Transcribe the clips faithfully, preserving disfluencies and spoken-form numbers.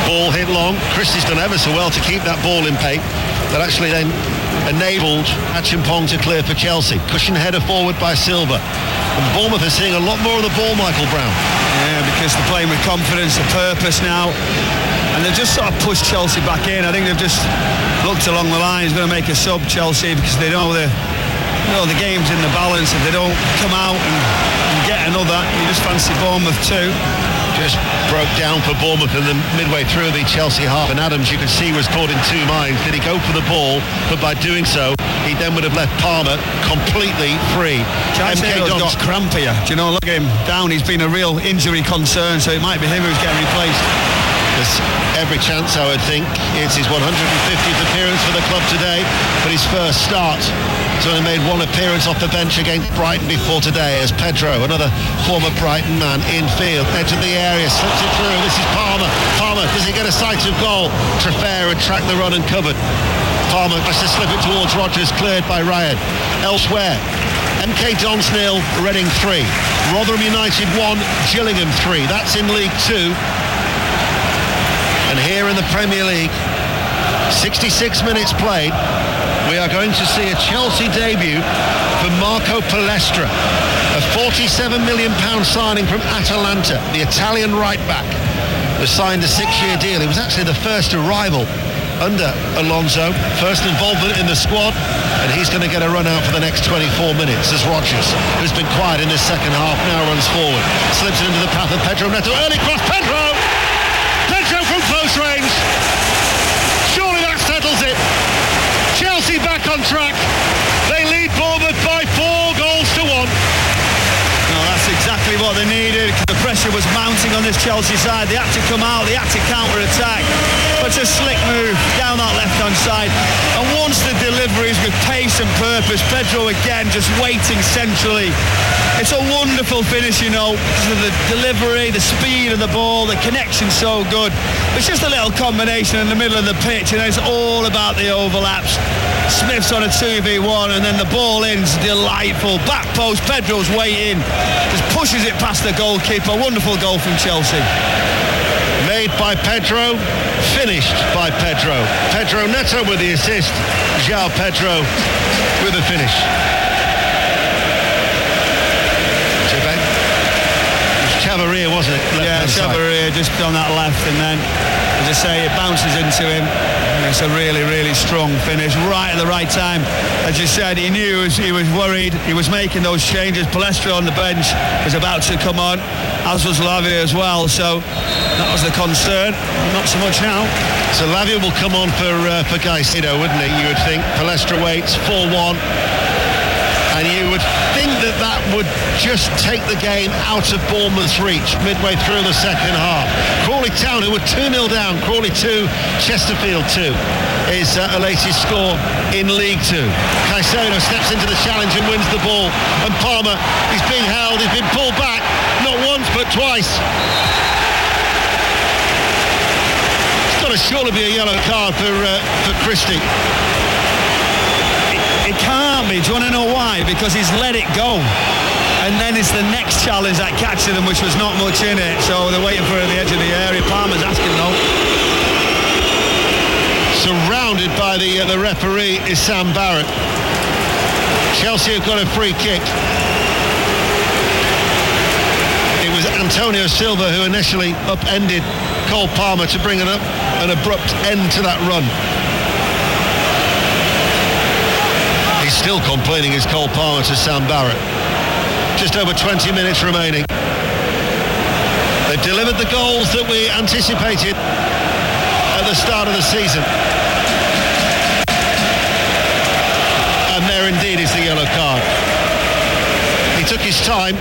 Ball hit long. Christie's done ever so well to keep that ball in play. That actually then enabled Acheampong to clear for Chelsea. Cushion header forward by Silva. And Bournemouth are seeing a lot more of the ball, Michael Brown. Yeah, because they're playing with confidence and purpose now. And they've just sort of pushed Chelsea back in. I think they've just looked along the line. He's going to make a sub, Chelsea, because they know the, you know, the game's in the balance. If they don't come out and, and get another, you just fancy Bournemouth too. Just broke down for Bournemouth in the midway through the Chelsea half, and Adams, you could see, was caught in two minds. Did he go for the ball? But by doing so, he then would have left Palmer completely free. Caicedo's got cramp here. Do you know, look at him down. He's been a real injury concern, so it might be him who's getting replaced. There's every chance, I would think. It's his one hundred fiftieth appearance for the club today, but his first start. He's only made one appearance off the bench against Brighton before today, as Pedro, another former Brighton man, in field, edge of the area, slips it through. This is Palmer. Palmer, does he get a sight of goal? Traffer had tracked the run and covered. Palmer tries to slip it towards Rodgers, cleared by Ryan. Elsewhere, M K Dons nil, Reading three. Rotherham United one, Gillingham three. That's in League Two. And here in the Premier League, sixty-six minutes played, we are going to see a Chelsea debut for Marco Palestra, a forty-seven million pounds signing from Atalanta. The Italian right-back was signed a six-year deal. He was actually the first arrival under Alonso, first involvement in the squad, and he's going to get a run out for the next twenty-four minutes as Rodgers, who's been quiet in this second half, now runs forward, slips it into the path of Pedro Neto. Early cross, Pedro! Pedro from close range. Surely that settles it. Chelsea back on track. They lead Bournemouth by four goals to one. No, that's exactly what they needed. The pressure was mounting on this Chelsea side. They had to come out, they had to counter-attack. But it's a slick move down that left-hand side. And once the deliveries with pace and purpose, Pedro again just waiting centrally. It's a wonderful finish, you know, because of the delivery, the speed of the ball, the connection's so good. It's just a little combination in the middle of the pitch, and it's all about the overlaps. Smith's on a two v one, and then the ball in's delightful. Back post, Pedro's way in, just pushes it past the goalkeeper. Wonderful goal from Chelsea. Made by Pedro, finished by Pedro. Pedro Neto with the assist, João Pedro with the finish. Chavarria, wasn't it? Left yeah, Chavarria just on that left, and then, as I say, it bounces into him. It's a really, really strong finish, right at the right time. As you said, he knew he was, he was worried. He was making those changes. Palestra on the bench was about to come on, as was Lavia as well. So that was the concern. Not so much now. So Lavia will come on for uh, for Caicedo, wouldn't it? You would think. Palestra waits four one. And you would think that that would just take the game out of Bournemouth's reach midway through the second half. Crawley Town, who were two nil down, Crawley two, Chesterfield two, is uh, a latest score in League Two. Caicedo steps into the challenge and wins the ball. And Palmer, he's being held, he's been pulled back, not once but twice. It's got to surely be a yellow card for, uh, for Christie. It can't be. Do you want to know why? Because he's let it go. And then it's the next challenge that catches them, which was not much in it. So they're waiting for it at the edge of the area. Palmer's asking though. Surrounded by the, uh, the referee is Sam Barrett. Chelsea have got a free kick. It was Antonio Silva who initially upended Cole Palmer to bring an, up, an abrupt end to that run. Still complaining is Cole Palmer to Sam Barrett. Just over twenty minutes remaining. They've delivered the goals that we anticipated at the start of the season. And there indeed is the yellow card. He took his time.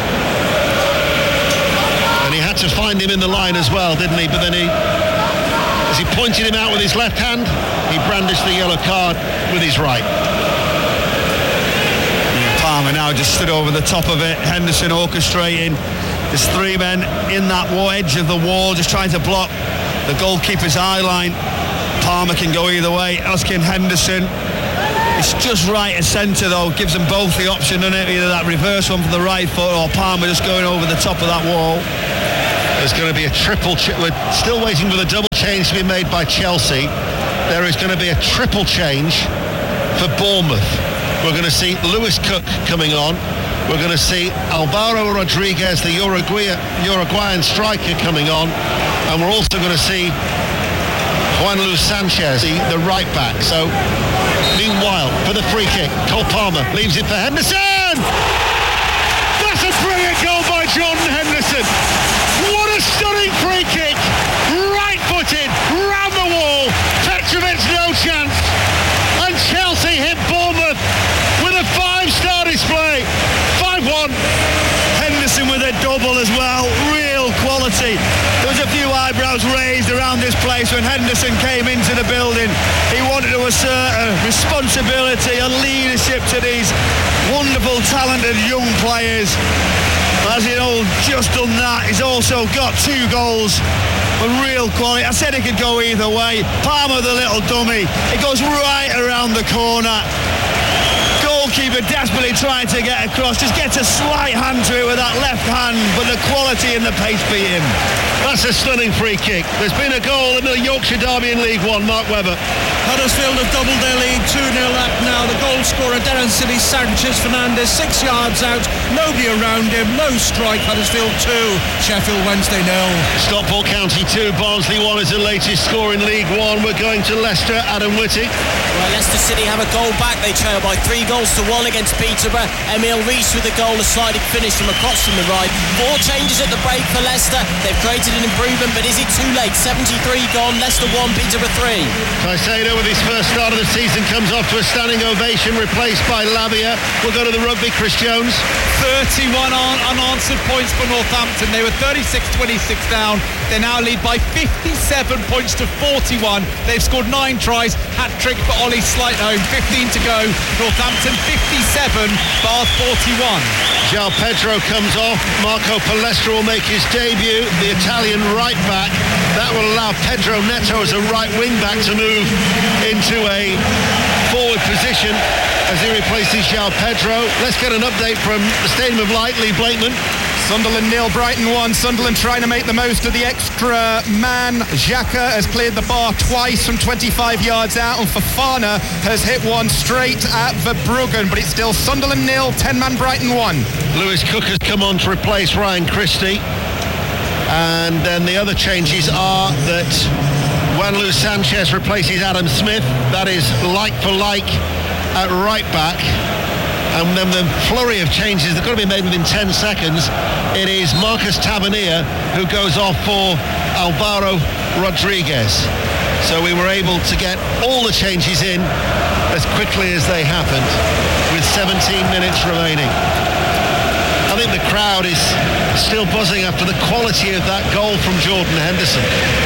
And he had to find him in the line as well, didn't he? But then he, as he pointed him out with his left hand, he brandished the yellow card with his right. Palmer now just stood over the top of it. Henderson orchestrating. There's three men in that edge of the wall just trying to block the goalkeeper's eye line. Palmer can go either way. Asking Henderson. It's just right of centre though. Gives them both the option, doesn't it? Either that reverse one for the right foot or Palmer just going over the top of that wall. There's going to be a triple. Ch- we're still waiting for the double change to be made by Chelsea. There is going to be a triple change for Bournemouth. We're going to see Lewis Cook coming on. We're going to see Alvaro Rodriguez, the Uruguay, Uruguayan striker, coming on. And we're also going to see Juan Luis Sanchez, the, the right back. So, meanwhile, for the free kick, Cole Palmer leaves it for Henderson! That's a brilliant goal by Jordan Henderson! What a stunning free kick! Right-footed, round the wall, Petrovic no chance! And Chelsea hit Bournemouth with a five-star display. five one. Henderson with a double as well. Real quality. There was a few eyebrows raised around this place when Henderson came into the building. He wanted to assert a responsibility, a leadership to these wonderful, talented young players. As you know, just done that. He's also got two goals. A real quality. I said it could go either way. Palmer, the little dummy. It goes right around the corner. Goalkeeper desperately trying to get across. Just gets a slight hand to it with that left hand, but the quality and the pace beat him. That's a stunning free kick. There's been a goal in the Yorkshire Derby in League One, Mark Webber. Huddersfield have doubled their lead, two nil up now. The goal scorer, Darren City Sanchez Fernandez, six yards out, nobody around him, no strike. Huddersfield two, Sheffield Wednesday nil. Stockport County two, Barnsley one is the latest score in League One. We're going to Leicester, Adam Whitty. Well, Leicester City have a goal back. They trail by three goals to one against Peterborough. Emil Rees with a goal, a sliding finish from across from the right. Four changes at the break for Leicester. They've created an improvement, but is it too late? seventy-three gone, Leicester one, Peterborough three. Caicedo with his first start of the season comes off to a standing ovation, replaced by Lavia. We'll go to the rugby, Chris Jones. thirty-one un- unanswered points for Northampton. They were thirty-six twenty-six down. They now lead by fifty-seven points to forty-one. They've scored nine tries. Hat-trick for Ollie Slightholme. fifteen to go. Northampton fifty-seven, Bath forty-one. João Pedro comes off. Marco Palestra will make his debut, the Italian right back. That will allow Pedro Neto as a right wing back to move into a forward position as he replaces João Pedro. Let's get an update from the Stadium of Light, Lee Blakeman. Sunderland nil, Brighton one. Sunderland trying to make the most of the extra man. Xhaka has cleared the bar twice from twenty-five yards out, and Fofana has hit one straight at Verbruggen, but it's still Sunderland nil, ten-man Brighton one. Lewis Cook has come on to replace Ryan Christie. And then the other changes are that Juan Luis Sanchez replaces Adam Smith. That is like for like at right back. And then the flurry of changes that got to be made within ten seconds. It is Marcus Tavernier who goes off for Alvaro Rodriguez. So we were able to get all the changes in as quickly as they happened, with seventeen minutes remaining. I think the crowd is still buzzing after the quality of that goal from Jordan Henderson.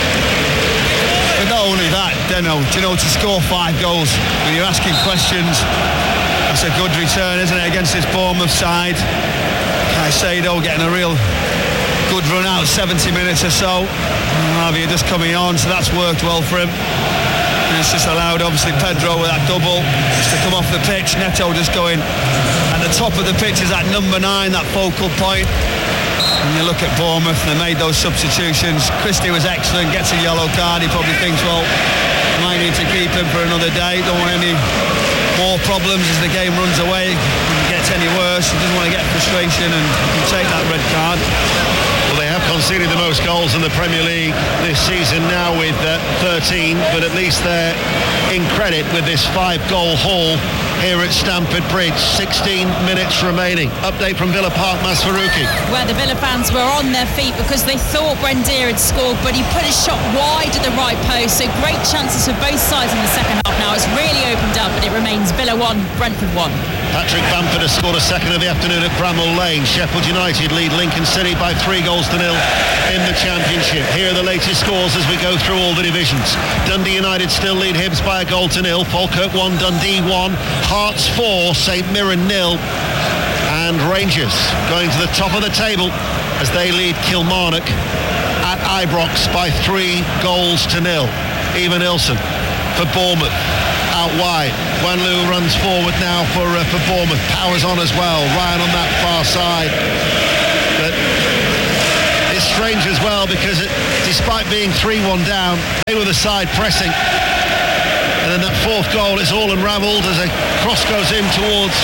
But not only that, Deno, do you know, to score five goals when you're asking questions, it's a good return, isn't it, against this Bournemouth side. Caicedo getting a real good run out, seventy minutes or so. Lavia just coming on, so that's worked well for him. And it's just allowed, obviously, Pedro with that double just to come off the pitch. Neto just going at the top of the pitch is that number nine, that focal point. And you look at Bournemouth, they made those substitutions. Christie was excellent, gets a yellow card. He probably thinks, well, I might need to keep him for another day. Don't want any more problems as the game runs away. If it gets any worse, he doesn't want to get frustration and take that red card. Well, they have conceded the most goals in the Premier League this season now with uh, thirteen, but at least they're in credit with this five-goal haul here at Stamford Bridge. sixteen minutes remaining. Update from Villa Park, Masfaruki. Where the Villa fans were on their feet because they thought Buendia had scored, but he put his shot wide at the right post, so great chances for both sides in the second half now. It's really opened up, but it remains Villa one, Brentford one. Patrick Bamford has scored a second of the afternoon at Bramall Lane. Sheffield United lead Lincoln City by three goals to nil in the Championship. Here are the latest scores as we go through all the divisions. Dundee United still lead Hibs by a goal to nil. Falkirk one, Dundee one. Hearts four, St Mirren nil. And Rangers going to the top of the table as they lead Kilmarnock at Ibrox by three goals to nil. Eva Nilsson for Bournemouth. Out wide, Wanlu runs forward now for uh, for Bournemouth. Powers on as well. Ryan on that far side, but it's strange as well, because it, despite being three one down, they were the side pressing. And then that fourth goal is all unravelled as a cross goes in towards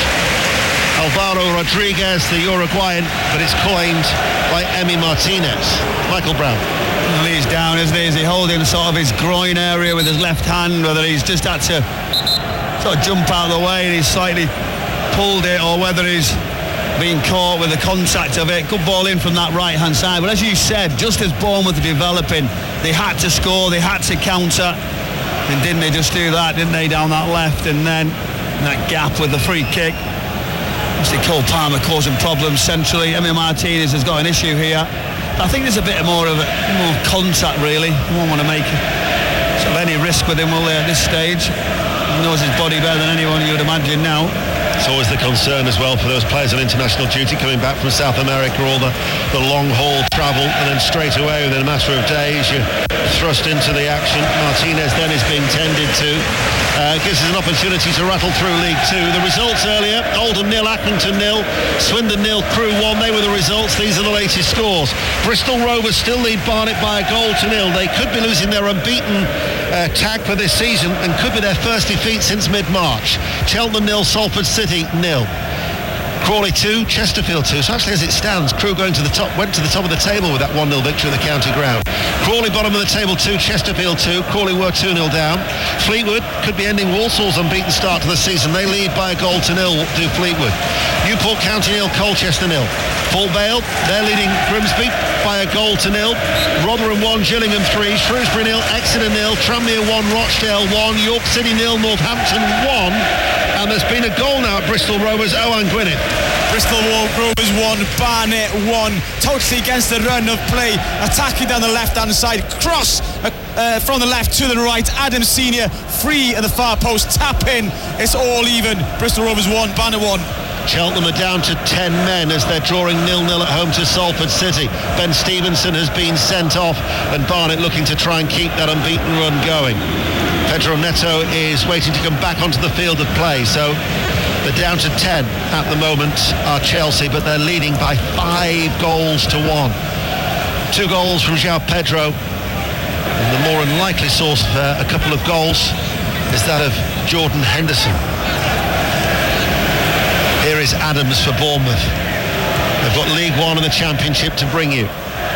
Alvaro Rodriguez, the Uruguayan, but it's coined by Emi Martinez. Michael Brown. Well, he's down, isn't he? Is he holding sort of his groin area with his left hand, whether he's just had to sort of jump out of the way and he's slightly pulled it, or whether he's being caught with the contact of it. Good ball in from that right hand side, but as you said, just as Bournemouth were developing, they had to score, they had to counter, and didn't they just do that, didn't they, down that left? And then that gap with the free kick, obviously Cole Palmer causing problems centrally. Emi Martinez has got an issue here. I think there's a bit more of a more contact, really. You won't want to make sort of any risk with him, will they, at this stage? He knows his body better than anyone you would imagine now. It's always the concern as well for those players on international duty coming back from South America, all the, the long haul travel, and then straight away within a matter of days you're thrust into the action. Martinez then is being tended to. Uh, gives us an opportunity to rattle through League Two. The results earlier: Oldham nil, Accrington nil, Swindon nil, Crewe one. They were the results. These are the latest scores. Bristol Rovers still lead Barnet by a goal to nil. They could be losing their unbeaten uh, tag for this season and could be their first defeat since mid-March. Cheltenham nil, Salford City nil. Crawley two, Chesterfield two. So actually, as it stands, Crewe going to the top, went to the top of the table with that one nil victory at the county ground. Crawley bottom of the table two, Chesterfield two. Crawley were two nil down. Fleetwood could be ending Walsall's unbeaten start to the season. They lead by a goal to nil to Fleetwood. Newport County nil, Colchester nil. Port Vale, they're leading Grimsby by a goal to nil. Rotherham one, Gillingham three. Shrewsbury nil, Exeter nil. Tranmere one, Rochdale one. York City nil, Northampton one. And there's been a goal now at Bristol Rovers. Owen Gwynedd. Bristol Rovers one, Barnet one. Totally against the run of play, attacking down the left hand side, cross uh, uh, from the left to the right. Adam Senior free at the far post, tap in. It's all even. Bristol Rovers one, Barnet one. Cheltenham are down to ten men as they're drawing nil nil at home to Salford City. Ben Stevenson has been sent off, and Barnet looking to try and keep that unbeaten run going. Pedro Neto is waiting to come back onto the field of play, so they're down to ten at the moment, are Chelsea, but they're leading by five goals to one. Two goals from João Pedro, and the more unlikely source for a couple of goals is that of Jordan Henderson. Here is Adams for Bournemouth. They've got League One and the Championship to bring you.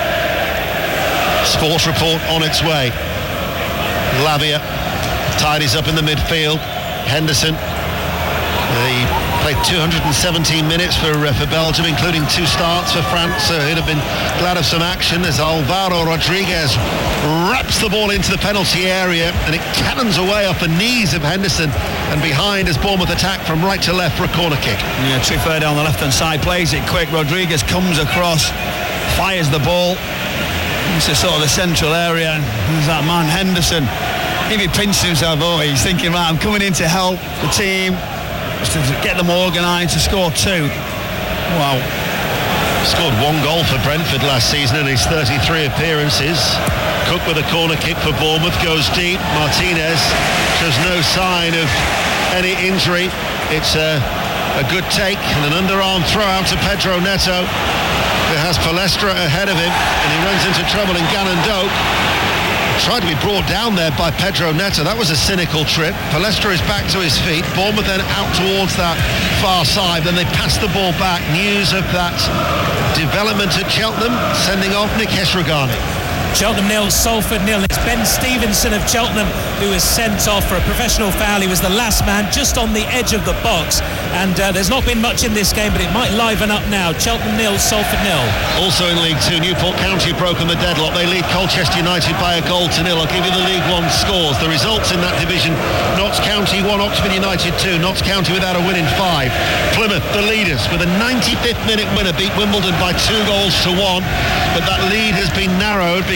Sports report on its way. Lavia tidies up in the midfield. Henderson, they played two hundred seventeen minutes for uh, for Belgium, including two starts for France, so he'd have been glad of some action as Alvaro Rodriguez wraps the ball into the penalty area, and it cannons away off the knees of Henderson, and behind as Bournemouth attack from right to left for a corner kick. Yeah, Triffer down the left hand side, plays it quick. Rodriguez comes across, fires the ball into sort of the central area. There's that man Henderson. If he pinched himself, oh, he's thinking, right, I'm coming in to help the team, to get them organised, to score two. Wow. Scored one goal for Brentford last season in his thirty-three appearances. Cook with a corner kick for Bournemouth, goes deep. Martinez shows no sign of any injury. It's a, a good take and an underarm throw out to Pedro Neto, who has Palestra ahead of him, and he runs into trouble in Gannon Doak. Tried to be brought down there by Pedro Neto. That was a cynical trip. Palestra is back to his feet. Bournemouth then out towards that far side. Then they pass the ball back. News of that development at Cheltenham, sending off Nikesh Ragani. Cheltenham nil, Salford nil. It's Ben Stevenson of Cheltenham who was sent off for a professional foul. He was the last man just on the edge of the box, and uh, there's not been much in this game, but it might liven up now. Cheltenham nil, Salford nil. Also in League Two, Newport County have broken the deadlock. They lead Colchester United by a goal to nil. I'll give you the League One scores. The results in that division: Notts County one, Oxford United two. Notts County without a win in five. Plymouth, the leaders, with a ninety-fifth minute winner, beat Wimbledon by two goals to one, but that lead has been narrowed because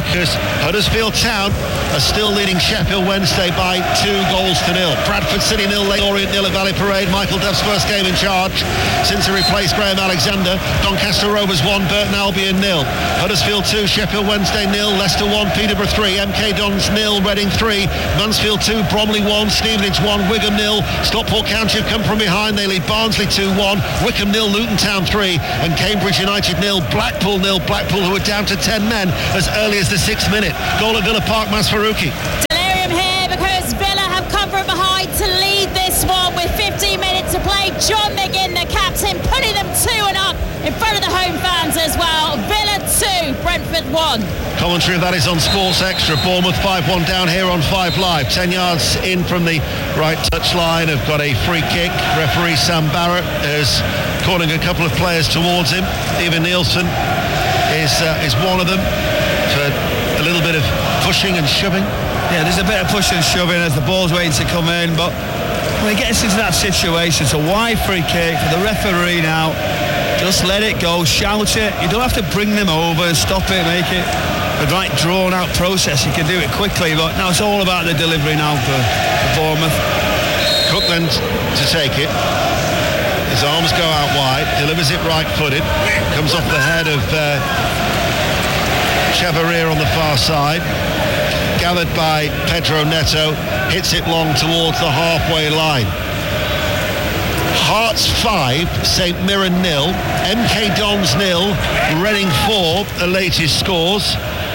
because Huddersfield Town are still leading Sheffield Wednesday by two goals to nil. Bradford City nil, Leyton Orient nil at Valley Parade. Michael Duff's first game in charge since he replaced Graham Alexander. Doncaster Rovers one, Burton Albion nil. Huddersfield two, Sheffield Wednesday nil, Leicester one, Peterborough three, M K Dons nil, Reading three, Mansfield two, Bromley one, Stevenage one, Wigan nil. Stockport County have come from behind. They lead Barnsley two one, Wickham nil, Luton Town three, and Cambridge United nil, Blackpool nil. Blackpool, who are down to ten men as early as the sixth minute. Goal at Villa Park, Masfarouki. Delirium here because Villa have come from behind to lead this one with fifteen minutes to play. John McGinn, the captain, putting them two and up in front of the home fans as well. Villa two, Brentford one. Commentary of that is on Sports Extra. Bournemouth five one down here on five Live. ten yards in from the right touch line. Have got a free kick. Referee Sam Barrett is calling a couple of players towards him. Even Nielsen is uh, is one of them for a little bit of pushing and shoving. Yeah, there's a bit of pushing and shoving as the ball's waiting to come in, but when it gets into that situation, it's a wide free kick for the referee now. Just let it go, shout it. You don't have to bring them over and stop it, make it a right drawn out process. You can do it quickly, but now it's all about the delivery now for, for Bournemouth. Cookland to take it. His arms go out wide, delivers it right footed, comes off the head of uh, Chevalier on the far side, gathered by Pedro Neto, hits it long towards the halfway line. Hearts five, St Mirren nil, M K Dons nil, Reading four, the latest scores.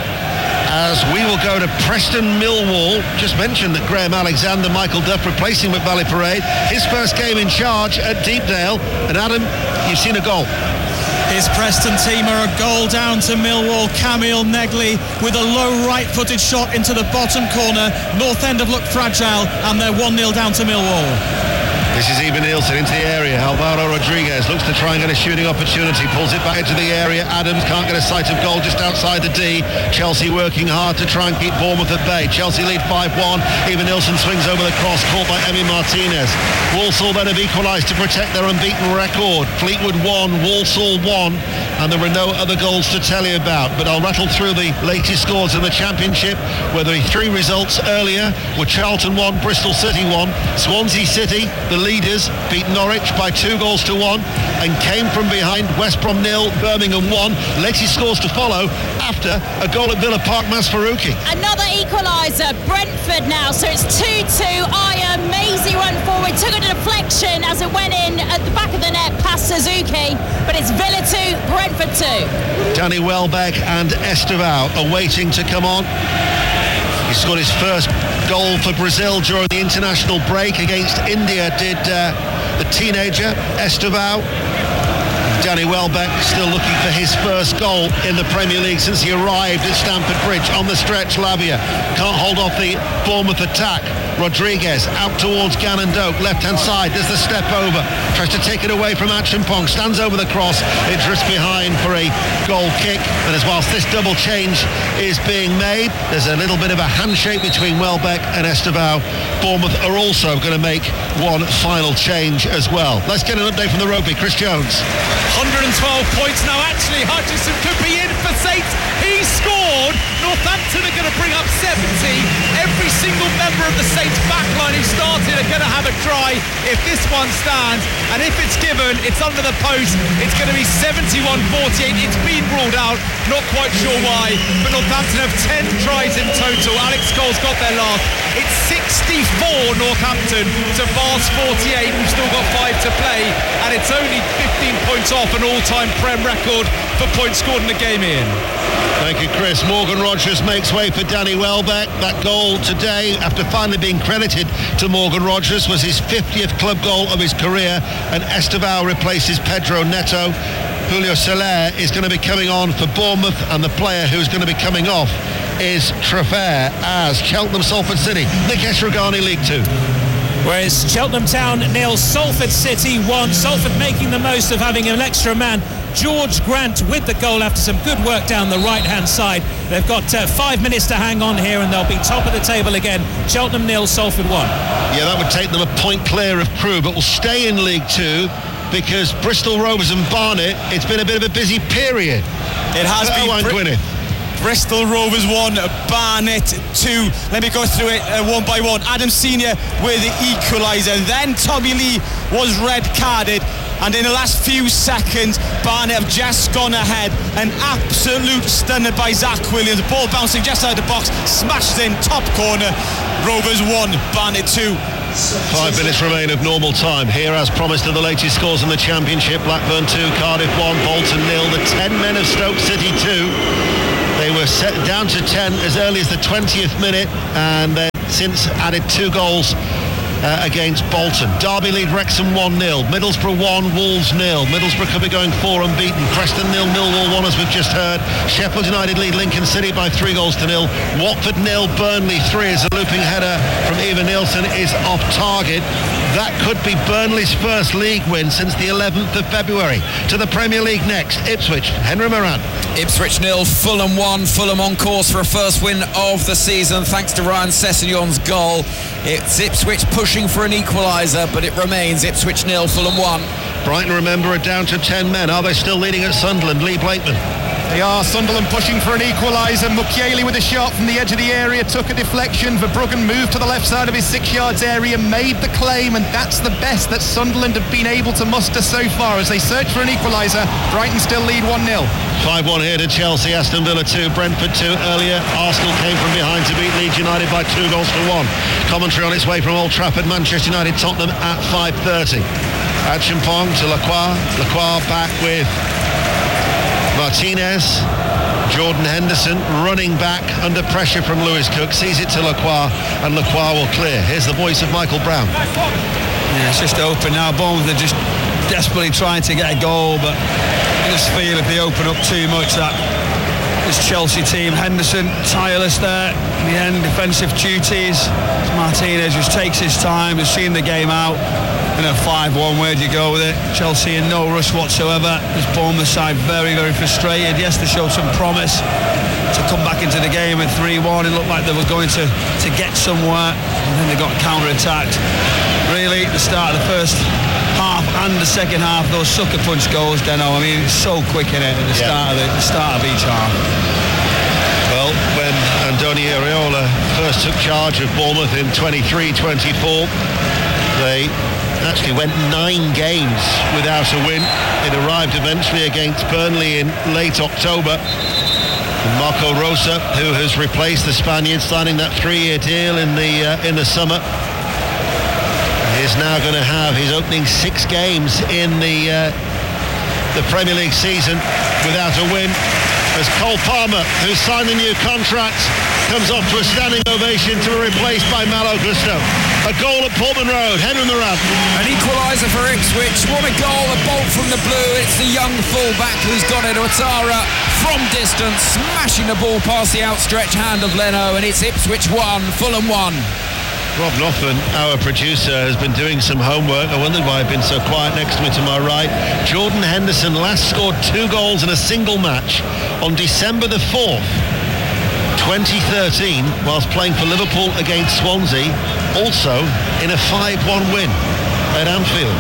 As we will go to Preston Millwall. Just mentioned that Graham Alexander, Michael Duff replacing him at Valley Parade. His first game in charge at Deepdale. And Adam, you've seen a goal. His Preston team are a goal down to Millwall. Camille Negley with a low right-footed shot into the bottom corner. North End have looked fragile and they're one nil down to Millwall. This is Eben Nielsen into the area. Alvaro Rodriguez looks to try and get a shooting opportunity, pulls it back into the area. Adams can't get a sight of goal just outside the D. Chelsea working hard to try and keep Bournemouth at bay. Chelsea lead five one. Eben Nielsen swings over the cross, caught by Emi Martinez. Walsall then have equalised to protect their unbeaten record. Fleetwood one, Walsall one, and there were no other goals to tell you about. But I'll rattle through the latest scores in the Championship, where the three results earlier were Charlton one, Bristol City one, Swansea City, the leaders, beat Norwich by two goals to one and came from behind. West Brom nil, Birmingham one. Latest scores to follow after a goal at Villa Park, Masfarouki. Another equaliser, Brentford now, so it's two two. Aya, Maisie run forward, took a deflection as it went in at the back of the net past Suzuki, but it's Villa two, Brentford two. Danny Welbeck and Estevao are waiting to come on. He scored his first goal for Brazil during the international break against India, did uh, the teenager Estevao. Danny Welbeck still looking for his first goal in the Premier League since he arrived at Stamford Bridge. On the stretch, Lavia can't hold off the Bournemouth attack. Rodriguez out towards Gannon Doak, left-hand side, there's the step over, tries to take it away from Acheampong, stands over the cross, it drifts behind for a goal kick. And as whilst this double change is being made, there's a little bit of a handshake between Welbeck and Estevao. Bournemouth are also going to make one final change as well. Let's get an update from the rugby. Chris Jones. one hundred twelve points now. Actually, Hutchison could be in for Saints. He scored. Northampton are going to bring up seventy. Every single member of the Saints backline who started are going to have a try if this one stands. And if it's given, it's under the post. It's going to be seventy-one forty-eight. It's been ruled out. Not quite sure why. But Northampton have ten tries in total. Alex Cole's got their last. It's sixty-four Northampton to Vars forty-eight. We've still got five to play. And it's only fifteen points off an all-time Prem record for points scored in the game, Ian. Thank you, Chris. Morgan Rogers makes way for Danny Welbeck. That goal today, after finally being credited to Morgan Rogers, was his fiftieth club goal of his career, and Estevao replaces Pedro Neto. Julio Soler is going to be coming on for Bournemouth, and the player who's going to be coming off is Trafair as Cheltenham Salford City. Nikesh Ragani, League Two. Whereas Cheltenham Town nil, Salford City one. Salford making the most of having an extra man. George Grant with the goal after some good work down the right-hand side. They've got uh, five minutes to hang on here and they'll be top of the table again. Cheltenham nil, Salford one. Yeah, that would take them a point clear of Crewe, but will stay in League Two because Bristol Rovers and Barnet, it's been a bit of a busy period. It has uh, been. Owen Br- Gwyneth. Bristol Rovers one, Barnet two. Let me go through it uh, one by one. Adam Senior with the equaliser. Then Tommy Lee was red carded. And in the last few seconds, Barnet have just gone ahead. An absolute stunner by Zach Williams. The ball bouncing just out of the box, smashed in, top corner. Rovers one, Barnet two. Five minutes remain of normal time. Here, as promised, are the latest scores in the Championship. Blackburn two, Cardiff one, Bolton nil. The ten men of Stoke City two. They were set down to ten as early as the twentieth minute, and they've since added two goals Uh, against Bolton. Derby lead Wrexham one nil, Middlesbrough one, Wolves nil. Middlesbrough could be going four unbeaten. Preston nil, Millwall one, as we've just heard. Sheffield United lead Lincoln City by three goals to nil. Watford nil, Burnley three, as a looping header from Eva Nielsen is off target. That could be Burnley's first league win since the eleventh of February. To the Premier League next, Ipswich, Henry Moran. Ipswich nil, Fulham one. Fulham on course for a first win of the season thanks to Ryan Sessegnon's goal. It's Ipswich pushing for an equaliser, but it remains Ipswich nil, Fulham one. Brighton, remember, are down to ten men. Are they still leading at Sunderland? Lee Blakeman. They are. Sunderland pushing for an equaliser. Mukiele with a shot from the edge of the area, took a deflection. Verbruggen moved to the left side of his six yards area, made the claim, and that's the best that Sunderland have been able to muster so far as they search for an equaliser. Brighton still lead one nil. five one here to Chelsea, Aston Villa two, Brentford two. Earlier, Arsenal came from behind to beat Leeds United by two goals to one. Commentary on its way from Old Trafford, Manchester United, Tottenham at five thirty. Acheampong to Lacroix. Lacroix back with Martinez. Jordan Henderson running back under pressure from Lewis Cook, sees it to Lacroix, and Lacroix will clear. Here's the voice of Michael Brown. Yeah, it's just open now. Bournemouth are just desperately trying to get a goal, but I just feel if they open up too much, that this Chelsea team, Henderson tireless there in the end, defensive duties. Martinez just takes his time, has seen the game out. In a five one, where do you go with it? Chelsea in no rush whatsoever. This Bournemouth side very, very frustrated. Yes, they showed some promise to come back into the game at three one. It looked like they were going to, to get somewhere, and then they got counter-attacked. Really, the start of the first half and the second half, those sucker punch goals, Deno, I mean, it's so quick in it at the yeah. start of the, the start of each half. Well, when Andoni Iraola first took charge of Bournemouth in twenty-three twenty-four, they actually went nine games without a win. It arrived eventually against Burnley in late October. And Marco Rosa, who has replaced the Spaniard, signing that three-year deal in the uh, in the summer, is now going to have his opening six games in the uh, the Premier League season without a win. As Cole Palmer, who's signed a new contract, comes off to a standing ovation to be replaced by Malo Gusto. A goal at Portman Road. Henry Moran. An equaliser for Ipswich. What a goal, a bolt from the blue. It's the young fullback who's got it. Ouattara from distance, smashing the ball past the outstretched hand of Leno, and it's Ipswich one, Fulham one. Rob Noffman, our producer, has been doing some homework. I wondered why I've been so quiet next to me to my right. Jordan Henderson last scored two goals in a single match on December the fourth, twenty thirteen, whilst playing for Liverpool against Swansea, also in a five one win at Anfield.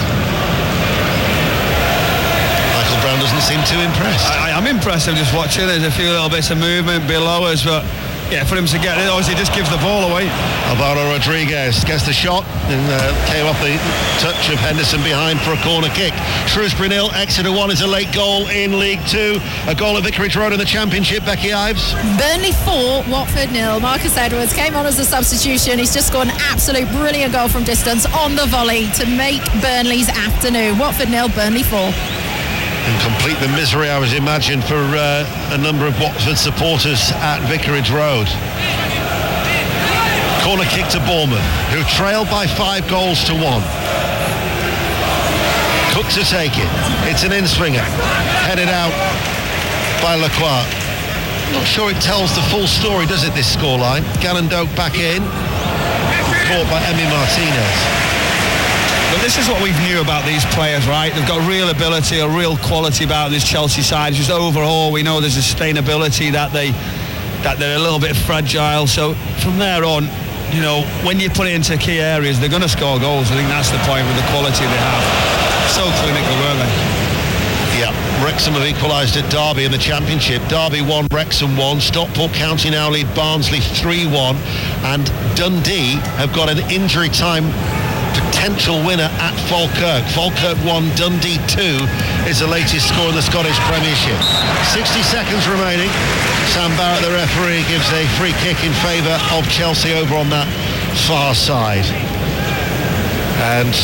Michael Brown doesn't seem too impressed. I, I'm impressed. I'm just watching. There's a few little bits of movement below us, but yeah, for him to get it, obviously just gives the ball away. Alvaro Rodriguez gets the shot and uh, came off the touch of Henderson behind for a corner kick. Shrewsbury nil, Exeter one is a late goal in League Two. A goal at Vicarage Road in the Championship, Becky Ives. Burnley four, Watford nil. Marcus Edwards came on as a substitution. He's just scored an absolute brilliant goal from distance on the volley to make Burnley's afternoon. Watford nil, Burnley four. And complete the misery, I was imagined, for uh, a number of Watford supporters at Vicarage Road. Corner kick to Bournemouth, who trailed by five goals to one. Cook to take it. It's an in-swinger. Headed out by Lacroix. Not sure it tells the full story, does it, this scoreline? Gannon Doak back in. Caught by Emi Martinez. But this is what we knew about these players, right? They've got real ability, a real quality about this Chelsea side. Just overall, we know there's a sustainability, that they that they're a little bit fragile. So from there on, you know, when you put it into key areas, they're going to score goals. I think that's the point with the quality they have. So clinical, weren't they? Yeah, Wrexham have equalised at Derby in the Championship. Derby one, Wrexham one. Stockport County now lead Barnsley three one. And Dundee have got an injury time potential winner at Falkirk. Falkirk one, Dundee two is the latest score in the Scottish Premiership. sixty seconds remaining. Sam Barrett, the referee, gives a free kick in favour of Chelsea over on that far side. And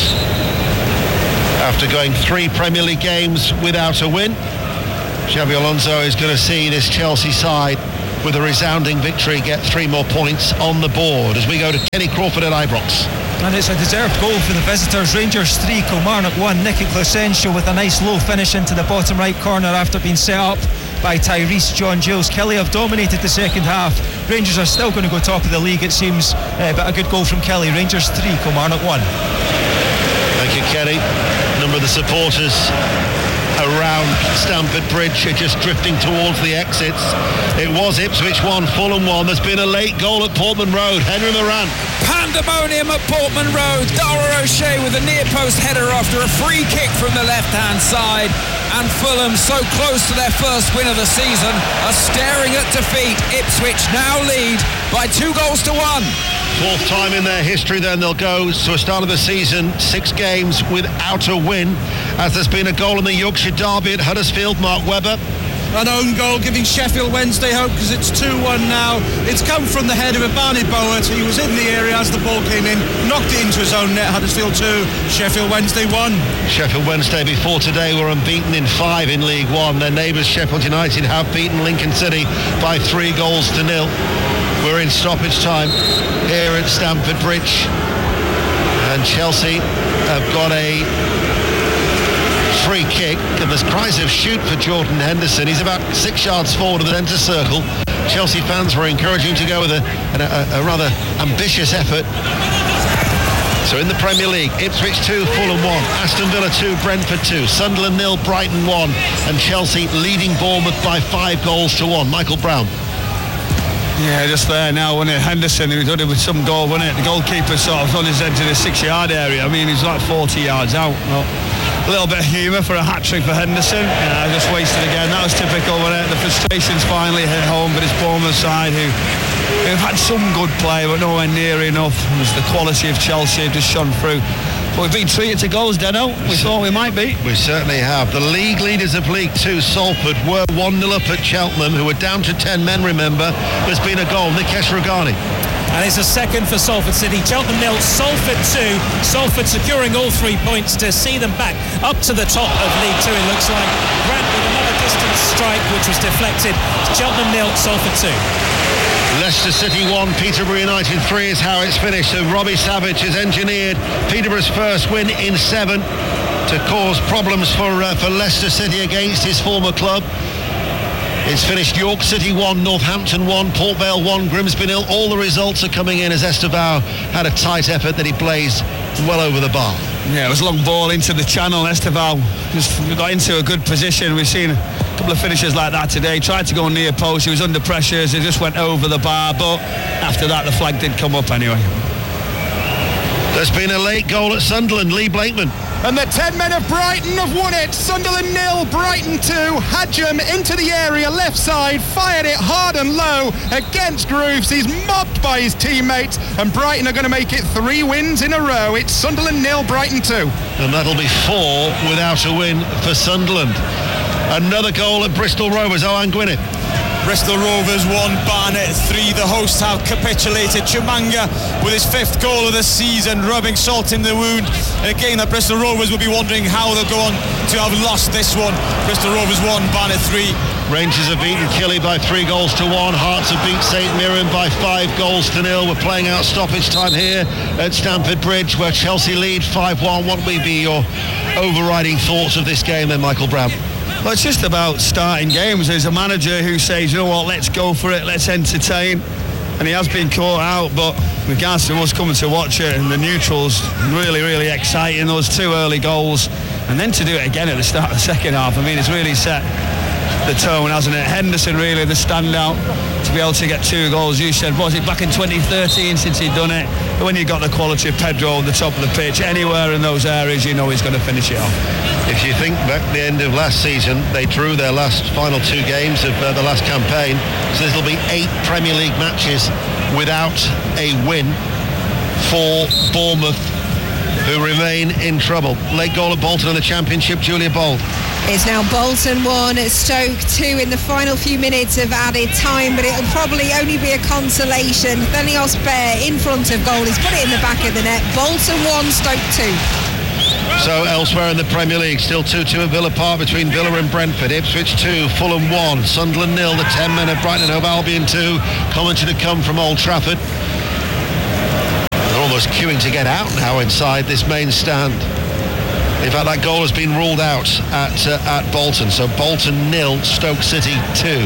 after going three Premier League games without a win, Xabi Alonso is going to see this Chelsea side with a resounding victory get three more points on the board as we go to Kenny Crawford at Ibrox. And it's a deserved goal for the visitors. Rangers three, Kilmarnock one. Nicky Crescencio with a nice low finish into the bottom right corner after being set up by Tyrese John Giles. Kelly have dominated the second half. Rangers are still going to go top of the league, it seems, uh, but a good goal from Kelly. Rangers three, Kilmarnock one. Thank you, Kenny. A number of the supporters around Stamford Bridge are just drifting towards the exits. It was Ipswich one, Fulham one. There's been a late goal at Portman Road. Henry Moran. Pandemonium at Portman Road. Dara O'Shea with a near post header after a free kick from the left hand side. And Fulham, so close to their first win of the season, are staring at defeat. Ipswich now lead by two goals to one. Fourth time in their history then they'll go to a start of the season, six games without a win, as there's been a goal in the Yorkshire Derby at Huddersfield. Mark Webber. An own goal giving Sheffield Wednesday hope because it's two one now. It's come from the header of Barney Bowett. He was in the area as the ball came in, knocked it into his own net. Huddersfield two, Sheffield Wednesday one. Sheffield Wednesday before today were unbeaten in five in League One. Their neighbours Sheffield United have beaten Lincoln City by three goals to nil. We're in stoppage time here at Stamford Bridge, and Chelsea have got a free kick, and there's cries of shoot for Jordan Henderson. He's about six yards forward of the centre circle. Chelsea fans were encouraging him to go with a, a, a rather ambitious effort. So in the Premier League, Ipswich two, Fulham one, Aston Villa two, Brentford two, Sunderland nil, Brighton one, and Chelsea leading Bournemouth by five goals to one. Michael Brown. Yeah, just there now, wasn't it? Henderson, who done it with some goal, wasn't it? The goalkeeper sort of on his edge of the six-yard area. I mean, he's like forty yards out. Well, a little bit of humour for a hat-trick for Henderson. Yeah, just wasted again. That was typical, wasn't it? The frustrations finally hit home, but it's Bournemouth side who, who've had some good play, but nowhere near enough. It was the quality of Chelsea just shone through. But we've been treated to goals, Deno. We thought we might be. We certainly have. The league leaders of League Two, Salford, were one nil up at Cheltenham, who were down to ten men, remember. There's been a goal. Nikesh Ragani. And it's a second for Salford City. Cheltenham nil, Salford two. Salford securing all three points to see them back up to the top of League Two, it looks like. Grant with another distance strike, which was deflected. Cheltenham nil, Salford two. Leicester City one, Peterborough United three is how it's finished. So Robbie Savage has engineered Peterborough's first win in seven to cause problems for uh, for Leicester City against his former club. It's finished York City one, Northampton one, Port Vale one, Grimsby nil. All the results are coming in as Esteban had a tight effort that he blazed well over the bar. Yeah, it was a long ball into the channel. Esteban just got into a good position. We've seen a couple of finishes like that today. Tried to go near post. He was under pressure as he just went over the bar. But after that, the flag did come up anyway. There's been a late goal at Sunderland. Lee Blakeman. And the ten men of Brighton have won it. Sunderland nil, Brighton two. Hadjum into the area, left side, fired it hard and low against Grooves. He's mobbed by his teammates, and Brighton are going to make it three wins in a row. It's Sunderland nil, Brighton two. And that'll be four without a win for Sunderland. Another goal at Bristol Rovers. Owen Gwynedd. Bristol Rovers one, Barnet three. The hosts have capitulated. Chimanga with his fifth goal of the season, rubbing salt in the wound. And again, the Bristol Rovers will be wondering how they'll go on to have lost this one. Bristol Rovers one, Barnet three. Rangers have beaten Killy by three goals to one. Hearts have beat St Mirren by five goals to nil. We're playing out stoppage time here at Stamford Bridge, where Chelsea lead five one. What will be your overriding thoughts of this game then, Michael Brown? Well, it's just about starting games. There's a manager who says, you know what, let's go for it, let's entertain. And he has been caught out, but regards to us coming to watch it, and the neutrals, really, really exciting. Those two early goals, and then to do it again at the start of the second half, I mean, it's really set the tone, hasn't it? Henderson really the standout. to be able to get two goals. You said, was it back in twenty thirteen since he'd done it? But when you got the quality of Pedro on the top of the pitch, anywhere in those areas, you know he's going to finish it off. If you think back to the end of last season, they drew their last final two games of uh, the last campaign, so this will be eight Premier League matches without a win for Bournemouth, who remain in trouble. Late goal at Bolton in the Championship, Julia Bold. It's now Bolton one, Stoke two in the final few minutes of added time, but it'll probably only be a consolation. Thelios Baer in front of goal, he's put it in the back of the net. Bolton one, Stoke two. So elsewhere in the Premier League, still two two at Villa Park between Villa and Brentford. Ipswich two, Fulham one, Sunderland nil, the ten men of Brighton and Hove Albion two. Commentary to come from Old Trafford. They're almost queuing to get out now inside this main stand. In fact, that goal has been ruled out at uh, at Bolton. So Bolton nil, Stoke City two.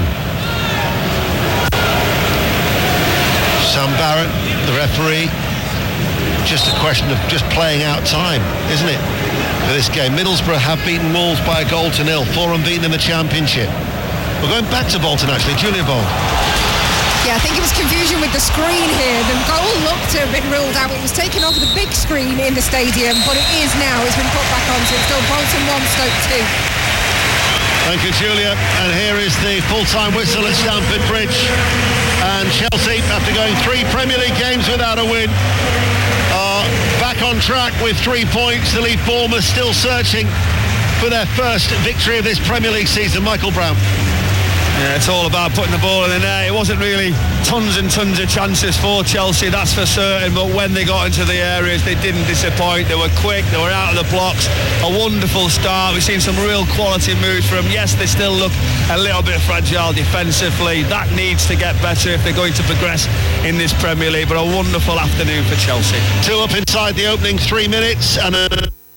Sam Barrett, the referee. Just a question of just playing out time, isn't it, for this game? Middlesbrough have beaten Wolves by a goal to nil. Forum beaten in the Championship. We're going back to Bolton, actually. Julia Bold. Yeah, I think it was confusion with the screen here. The goal looked to have been ruled out. It was taken off the big screen in the stadium, but it is now. It's been put back on, so it's still Bolton one, Stoke two. Thank you, Julia. And here is the full-time whistle at Stamford Bridge. And Chelsea, after going three Premier League games without a win, are back on track with three points to leave Bournemouth still searching for their first victory of this Premier League season. Michael Brown. Yeah, it's all about putting the ball in the net. It wasn't really tons and tons of chances for Chelsea, that's for certain, but when they got into the areas, they didn't disappoint. They were quick, they were out of the blocks. A wonderful start. We've seen some real quality moves from them. Yes, they still look a little bit fragile defensively. That needs to get better if they're going to progress in this Premier League, but a wonderful afternoon for Chelsea. Two up inside the opening three minutes and a...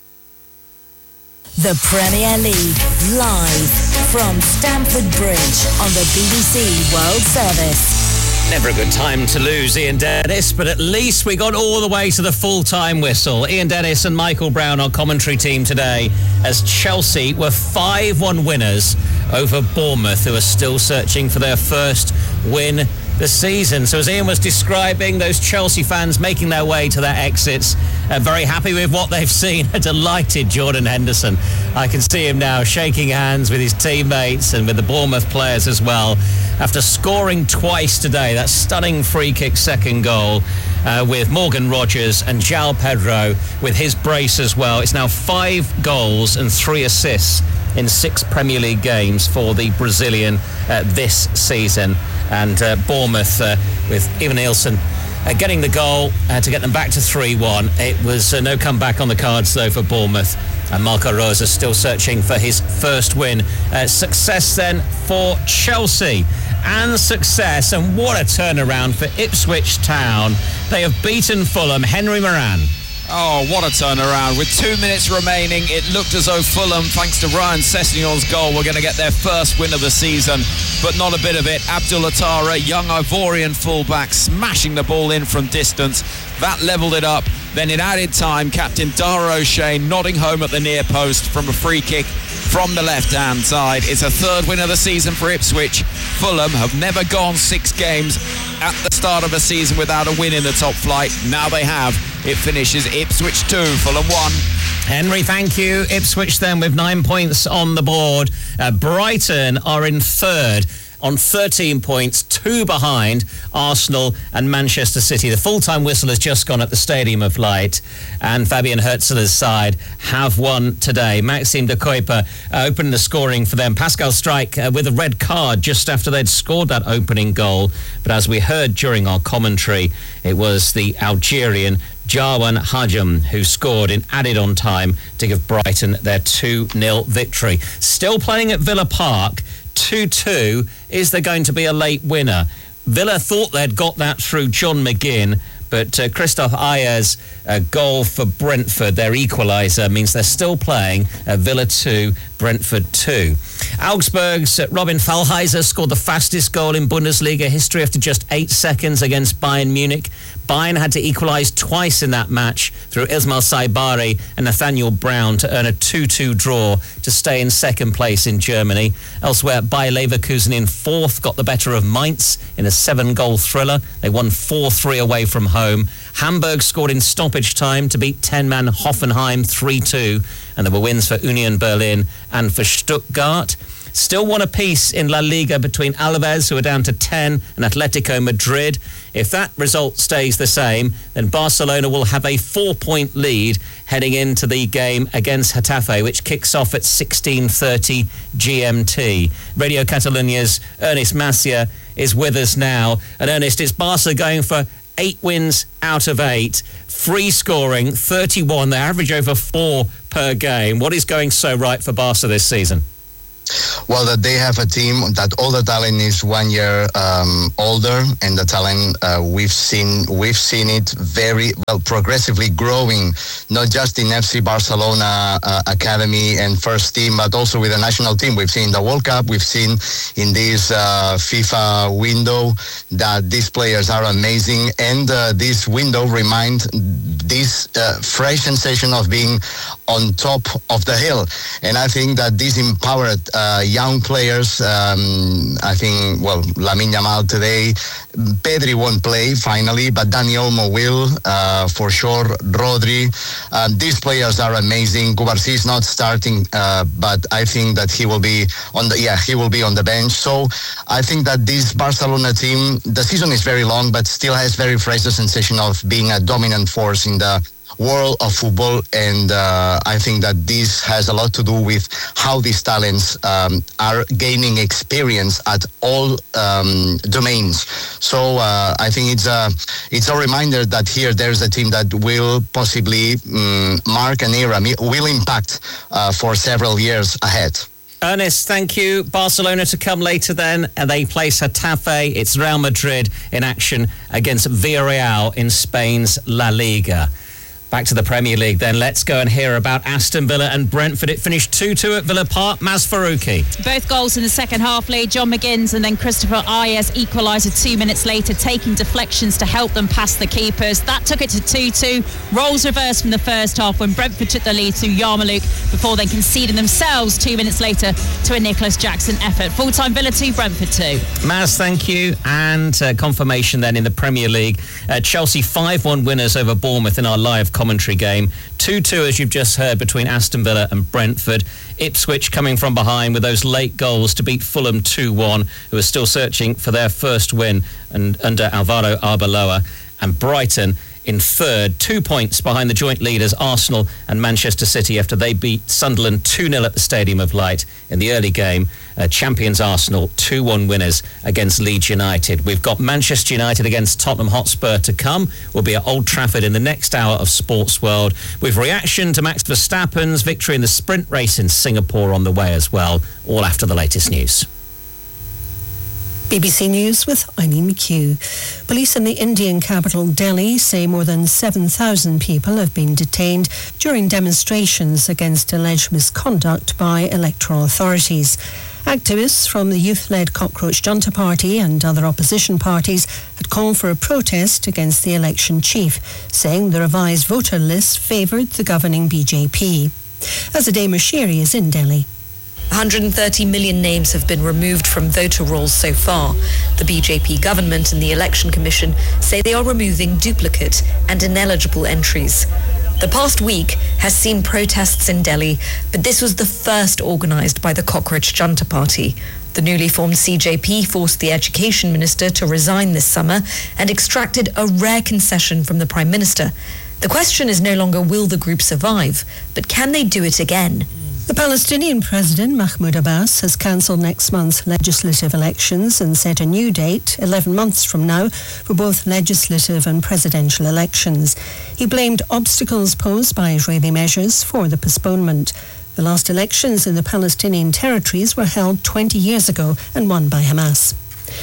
The Premier League, live from Stamford Bridge on the B B C World Service. Never a good time to lose Ian Dennis, but at least we got all the way to the full-time whistle. Ian Dennis and Michael Brown, our commentary team today, as Chelsea were five one winners over Bournemouth, who are still searching for their first win this season. So as Ian was describing, those Chelsea fans making their way to their exits, uh, very happy with what they've seen. A delighted Jordan Henderson. I can see him now shaking hands with his teammates and with the Bournemouth players as well. After scoring twice today, that stunning free kick second goal uh, with Morgan Rogers and João Pedro with his brace as well. It's now five goals and three assists in six Premier League games for the Brazilian uh, this season. And uh, Bournemouth uh, with Ivan Nielsen uh, getting the goal uh, to get them back to three one. It was uh, no comeback on the cards though for Bournemouth, and Marco Rosa still searching for his first win. Uh, success then for Chelsea, and success, and what a turnaround for Ipswich Town. They have beaten Fulham. Henry Moran. Oh, what a turnaround. With two minutes remaining, it looked as though Fulham, thanks to Ryan Sessegnon's goal, were going to get their first win of the season, but not a bit of it. Abdul Attara, young Ivorian fullback, smashing the ball in from distance. That levelled it up. Then in added time, captain Dara O'Shane nodding home at the near post from a free kick from the left-hand side. It's a third win of the season for Ipswich. Fulham have never gone six games at the start of a season without a win in the top flight. Now they have. It finishes Ipswich two, Fulham one. Henry, thank you. Ipswich then with nine points on the board. Uh, Brighton are in third on thirteen points, two behind Arsenal and Manchester City. The full-time whistle has just gone at the Stadium of Light, and Fabian Herzler's side have won today. Maxime de Kuiper uh, opened the scoring for them. Pascal Strike uh, with a red card just after they'd scored that opening goal. But as we heard during our commentary, it was the Algerian Jarwan Hajam who scored in added on time to give Brighton their two nil victory. Still playing at Villa Park, two two. Is there going to be a late winner? Villa thought they'd got that through John McGinn, But uh, Christoph Ayers' uh, goal for Brentford, their equaliser, means they're still playing uh, Villa two, Brentford two. Augsburg's uh, Robin Fallheiser scored the fastest goal in Bundesliga history after just eight seconds against Bayern Munich. Bayern had to equalise twice in that match through Ismail Saibari and Nathaniel Brown to earn a two two draw to stay in second place in Germany. Elsewhere, Bayer Leverkusen in fourth got the better of Mainz in a seven-goal thriller. They won four three away from home. Hamburg scored in stoppage time to beat ten-man Hoffenheim three two, and there were wins for Union Berlin and for Stuttgart. Still one apiece in La Liga between Alaves, who are down to ten, and Atletico Madrid. If that result stays the same, then Barcelona will have a four-point lead heading into the game against Getafe, which kicks off at sixteen thirty G M T. Radio Catalunia's Ernest Macia is with us now. And Ernest, it's Barca going for eight wins out of eight. Free scoring, thirty-one. They average over four per game. What is going so right for Barca this season? Well, that they have a team that all the talent is one year um, older, and the talent uh, we've seen we've seen it very well progressively growing, not just in F C Barcelona uh, academy and first team, but also with the national team. We've seen the World Cup, we've seen in this uh, FIFA window that these players are amazing, and uh, this window remind this uh, fresh sensation of being on top of the hill. And I think that this empowered uh, young players, um, I think, well, Lamine Yamal today, Pedri won't play finally, but Dani Olmo will, uh, for sure, Rodri. Um, these players are amazing. Cubarsí is not starting, uh, but I think that he will be on the, yeah, he will be on the bench. So I think that this Barcelona team, the season is very long, but still has very fresh the sensation of being a dominant force in the world of football, and uh, I think that this has a lot to do with how these talents um, are gaining experience at all um, domains. So uh, I think it's a it's a reminder that here there's a team that will possibly um, mark an era, will impact uh, for several years ahead. Ernest, thank you. Barcelona to come later then. They play Getafe. It's Real Madrid in action against Villarreal in Spain's La Liga. Back to the Premier League then. Let's go and hear about Aston Villa and Brentford. It finished two two at Villa Park. Maz Faruqi. Both goals in the second half lead. John McGinn's and then Christopher Ayers equaliser two minutes later, taking deflections to help them past the keepers. That took it to two two. Roles reversed from the first half when Brentford took the lead through Yarmouk before then conceding themselves two minutes later to a Nicholas Jackson effort. Full-time Villa two, Brentford two. Maz, thank you. And uh, confirmation then in the Premier League. Uh, Chelsea five one winners over Bournemouth in our live commentary game. two two, as you've just heard, between Aston Villa and Brentford. Ipswich coming from behind with those late goals to beat Fulham two one, who are still searching for their first win and under Alvaro Arbeloa. And Brighton in third, two points behind the joint leaders Arsenal and Manchester City after they beat Sunderland two nil at the Stadium of Light in the early game. Uh, champions Arsenal two one winners against Leeds United. We've got Manchester United against Tottenham Hotspur to come. We'll be at Old Trafford in the next hour of Sports World, with reaction to Max Verstappen's victory in the sprint race in Singapore on the way as well, all after the latest news. B B C News with Eileen McHugh. Police in the Indian capital Delhi say more than seven thousand people have been detained during demonstrations against alleged misconduct by electoral authorities. Activists from the youth-led Cockroach Junta Party and other opposition parties had called for a protest against the election chief, saying the revised voter list favoured the governing B J P. Azadeh Mashiri is in Delhi. one hundred thirty million names have been removed from voter rolls so far. The B J P government and the Election Commission say they are removing duplicate and ineligible entries. The past week has seen protests in Delhi, but this was the first organised by the Cockroach Junta Party. The newly formed C J P forced the Education Minister to resign this summer and extracted a rare concession from the Prime Minister. The question is no longer will the group survive, but can they do it again? The Palestinian President Mahmoud Abbas has cancelled next month's legislative elections and set a new date, eleven months from now, for both legislative and presidential elections. He blamed obstacles posed by Israeli measures for the postponement. The last elections in the Palestinian territories were held twenty years ago and won by Hamas.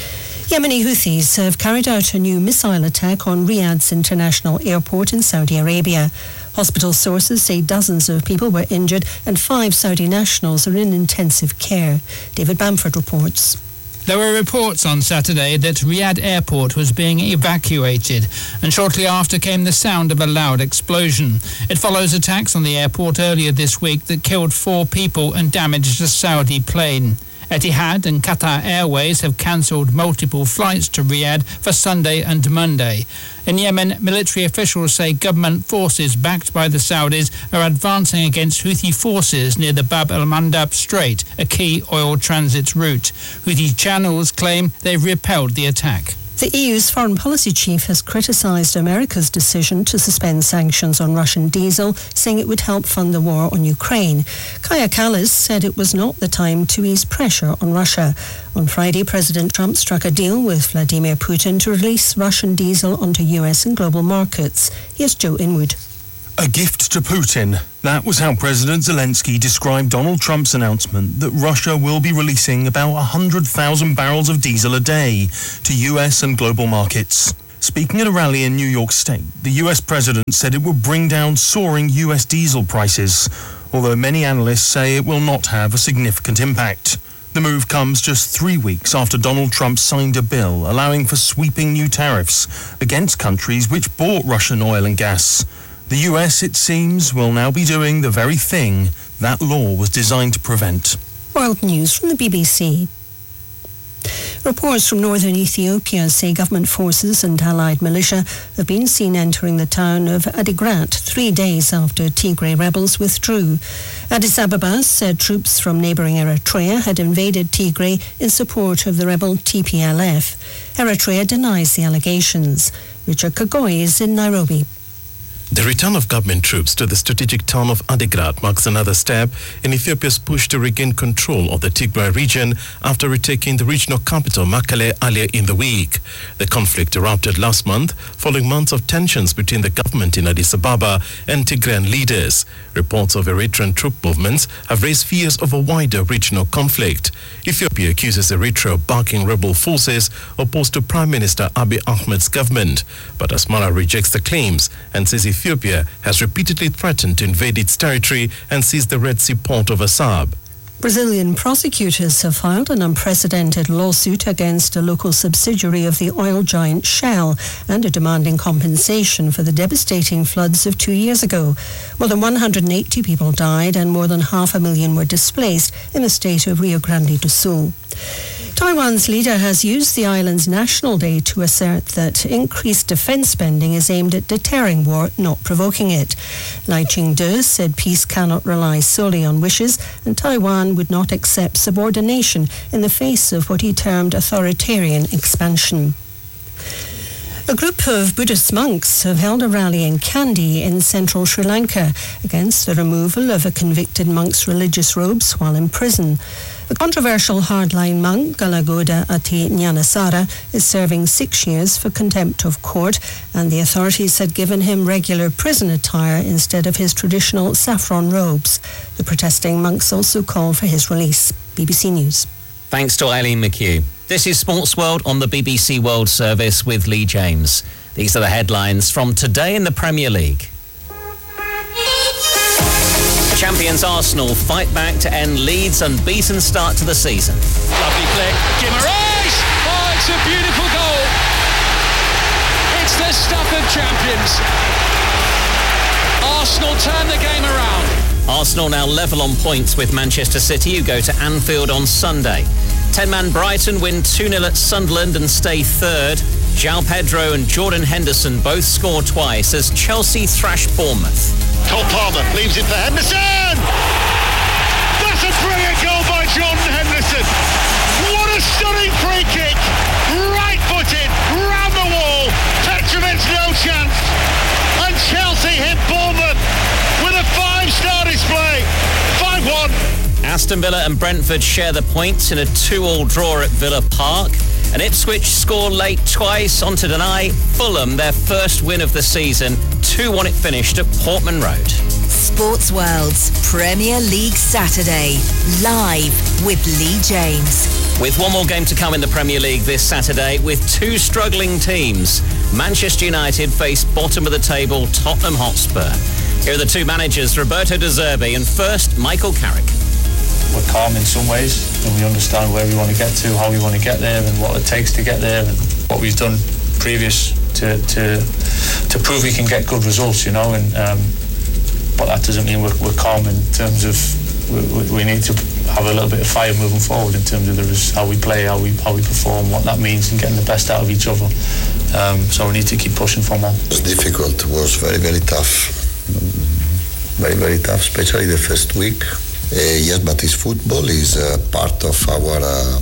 Yemeni Houthis have carried out a new missile attack on Riyadh's international airport in Saudi Arabia. Hospital sources say dozens of people were injured and five Saudi nationals are in intensive care. David Bamford reports. There were reports on Saturday that Riyadh Airport was being evacuated, and shortly after came the sound of a loud explosion. It follows attacks on the airport earlier this week that killed four people and damaged a Saudi plane. Etihad and Qatar Airways have cancelled multiple flights to Riyadh for Sunday and Monday. In Yemen, military officials say government forces backed by the Saudis are advancing against Houthi forces near the Bab el-Mandab Strait, a key oil transit route. Houthi channels claim they've repelled the attack. The E U's foreign policy chief has criticised America's decision to suspend sanctions on Russian diesel, saying it would help fund the war on Ukraine. Kaja Kallas said it was not the time to ease pressure on Russia. On Friday, President Trump struck a deal with Vladimir Putin to release Russian diesel onto U S and global markets. Here's Joe Inwood. A gift to Putin. That was how President Zelensky described Donald Trump's announcement that Russia will be releasing about one hundred thousand barrels of diesel a day to U S and global markets. Speaking at a rally in New York State, the U S president said it would bring down soaring U S diesel prices, although many analysts say it will not have a significant impact. The move comes just three weeks after Donald Trump signed a bill allowing for sweeping new tariffs against countries which bought Russian oil and gas. The U S, it seems, will now be doing the very thing that law was designed to prevent. World News from the B B C. Reports from northern Ethiopia say government forces and allied militia have been seen entering the town of Adigrat three days after Tigray rebels withdrew. Addis Ababa said troops from neighbouring Eritrea had invaded Tigray in support of the rebel T P L F. Eritrea denies the allegations. Richard Kagoy is in Nairobi. The return of government troops to the strategic town of Adigrat marks another step in Ethiopia's push to regain control of the Tigray region after retaking the regional capital Mekelle earlier in the week. The conflict erupted last month following months of tensions between the government in Addis Ababa and Tigrayan leaders. Reports of Eritrean troop movements have raised fears of a wider regional conflict. Ethiopia accuses Eritrea of backing rebel forces opposed to Prime Minister Abiy Ahmed's government, but Asmara rejects the claims and says Ethiopia has repeatedly threatened to invade its territory and seize the Red Sea port of Assab. Brazilian prosecutors have filed an unprecedented lawsuit against a local subsidiary of the oil giant Shell and are demanding compensation for the devastating floods of two years ago. More than one hundred eighty people died and more than half a million were displaced in the state of Rio Grande do Sul. Taiwan's leader has used the island's National Day to assert that increased defence spending is aimed at deterring war, not provoking it. Lai Ching-te said peace cannot rely solely on wishes, and Taiwan would not accept subordination in the face of what he termed authoritarian expansion. A group of Buddhist monks have held a rally in Kandy in central Sri Lanka against the removal of a convicted monk's religious robes while in prison. The controversial hardline monk, Galagoda Ati Nyanasara, is serving six years for contempt of court, and the authorities had given him regular prison attire instead of his traditional saffron robes. The protesting monks also call for his release. B B C News. Thanks to Eileen McHugh. This is Sports World on the B B C World Service with Lee James. These are the headlines from today in the Premier League. Champions Arsenal fight back to end Leeds' unbeaten start to the season. Lovely flick. Guimaraes! Oh, it's a beautiful goal. It's the stuff of champions. Arsenal turn the game around. Arsenal now level on points with Manchester City, who go to Anfield on Sunday. ten-man Brighton win two nil at Sunderland and stay third. João Pedro and Jordan Henderson both score twice as Chelsea thrash Bournemouth. Cole Palmer leaves it for Henderson! That's a brilliant goal by Jordan Henderson! What a stunning free kick! Right-footed, round the wall, Petrovic's no chance, and Chelsea hit Bournemouth with a five-star display, five one. Aston Villa and Brentford share the points in a two-all draw at Villa Park. And Ipswich score late twice on to deny Fulham their first win of the season, two one it finished at Portman Road. Sports World's Premier League Saturday, live with Lee James. With one more game to come in the Premier League this Saturday, with two struggling teams. Manchester United face bottom of the table Tottenham Hotspur. Here are the two managers, Roberto De Zerbi and first Michael Carrick. We're calm in some ways, and we understand where we want to get to, how we want to get there, and what it takes to get there, and what we've done previous to to to prove we can get good results, you know. And um, but that doesn't mean we're, we're calm in terms of we, we need to have a little bit of fire moving forward in terms of the, how we play, how we how we perform, what that means, and getting the best out of each other. Um, so we need to keep pushing for more. It was difficult. It was very very tough, very very tough, especially the first week. Uh, yes, but it's football is uh, part of our uh,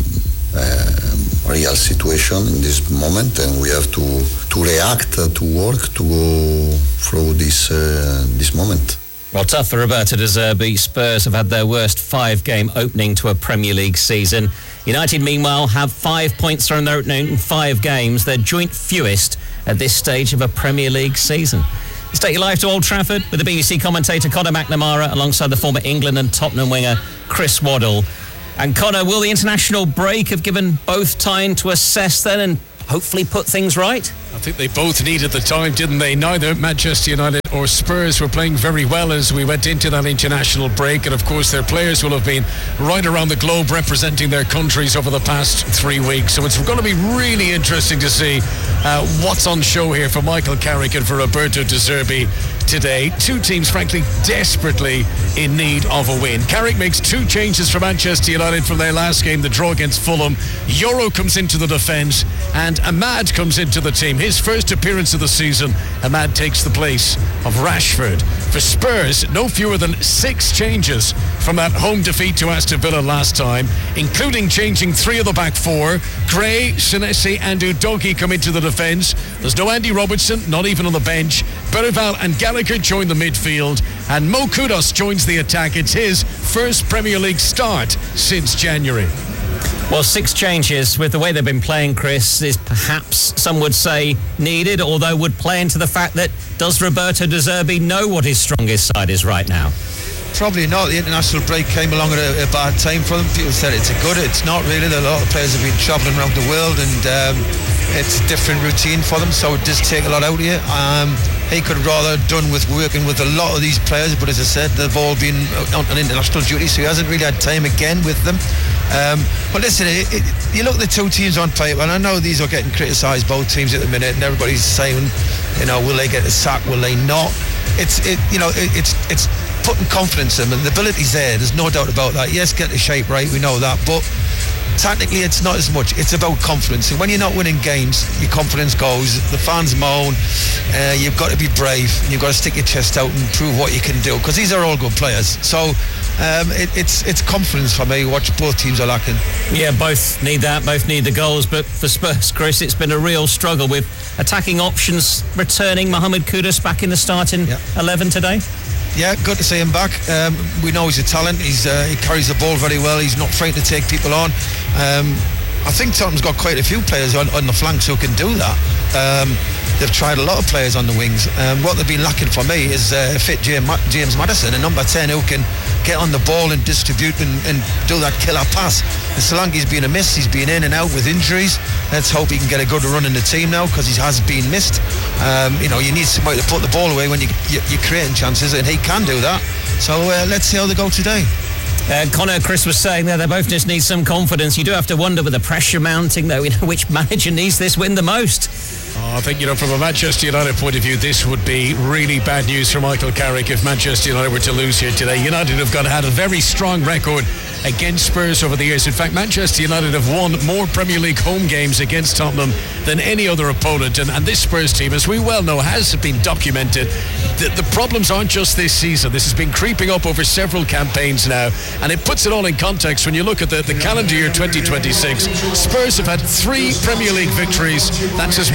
uh, real situation in this moment, and we have to to react, uh, to work, to go through this uh, this moment. Well, tough for Roberto De Zerbi. Spurs have had their worst five-game opening to a Premier League season. United, meanwhile, have five points from their opening in five games, their joint fewest at this stage of a Premier League season. Let's take you live to Old Trafford with the B B C commentator Conor McNamara alongside the former England and Tottenham winger Chris Waddle. And Conor, will the international break have given both time to assess then and hopefully put things right? I think they both needed the time, didn't they? Neither Manchester United or Spurs were playing very well as we went into that international break, and of course their players will have been right around the globe representing their countries over the past three weeks. So it's going to be really interesting to see uh, what's on show here for Michael Carrick and for Roberto De Zerbi today. Two teams, frankly, desperately in need of a win. Carrick makes two changes for Manchester United from their last game, the draw against Fulham. Euro comes into the defence and Ahmad comes into the team. His first appearance of the season, Ahmad takes the place of Rashford. For Spurs, no fewer than six changes from that home defeat to Aston Villa last time, including changing three of the back four. Gray, Senesi and Udogie come into the defence. There's no Andy Robertson, not even on the bench. Bergvall and Gallagher join the midfield, and Mo Kudos joins the attack. It's his first Premier League start since January. Well, six changes with the way they've been playing, Chris, is perhaps, some would say, needed, although would play into the fact that does Roberto De Zerbi know what his strongest side is right now? Probably not. The international break came along at a, a bad time for them. People said it's a good. It's not really. A lot of players have been travelling around the world, and um, it's a different routine for them, so it does take a lot out of you. Um, he could have rather done with working with a lot of these players, but as I said, they've all been on, on international duty, so he hasn't really had time again with them. Um, but listen, it, it, you look at the two teams on paper, and I know these are getting criticised, both teams at the minute, and everybody's saying, you know, will they get a sack? Will they not? It's, it, you know, it, it's, it's putting confidence in them, and the ability's there. There's no doubt about that. Yes, get the shape right, we know that, but tactically it's not as much. It's about confidence, and when you're not winning games, your confidence goes. The fans moan. Uh, you've got to be brave, and you've got to stick your chest out and prove what you can do, because these are all good players. So um, it, it's it's confidence for me, what both teams are lacking. Yeah, both need that, both need the goals, but for Spurs, Chris, it's been a real struggle with attacking options returning. Mohamed Kudus back in the starting yeah. eleven today. Yeah, good to see him back. Um, we know he's a talent. He's uh, he carries the ball very well. He's not afraid to take people on. Um, I think Tottenham's got quite a few players on, on the flanks who can do that. Um, they've tried a lot of players on the wings. Um, what they've been lacking for me is uh, fit James, James Maddison, a number ten who can get on the ball and distribute and, and do that killer pass. And Solanke's been a miss. He's been in and out with injuries. Let's hope he can get a good run in the team now, because he has been missed. Um, you know, you need somebody to put the ball away when you, you, you're creating chances, and he can do that. So uh, let's see how they go today. Uh, Conor, Chris was saying there, they both just need some confidence. You do have to wonder, with the pressure mounting, though, you know, which manager needs this win the most? Oh, I think, you know, from a Manchester United point of view, this would be really bad news for Michael Carrick if Manchester United were to lose here today. United have got had a very strong record against Spurs over the years. In fact, Manchester United have won more Premier League home games against Tottenham than any other opponent, and, and this Spurs team, as we well know, has been documented. The, the problems aren't just this season. This has been creeping up over several campaigns now, and it puts it all in context when you look at the, the calendar year twenty twenty-six. Spurs have had three Premier League victories. That's as many wins